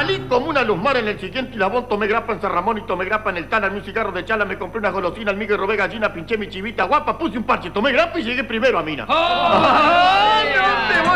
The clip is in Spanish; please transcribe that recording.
Salí como una luzmar en el siguiente Ilabón, tomé grapa en San Ramón y tomé grapa en el Tala, un cigarro de chala, me compré una golosina, almiga y robé gallina, pinché mi chivita guapa, puse un parche, tomé grapa y llegué primero a Mina. ¡Ay, no te voy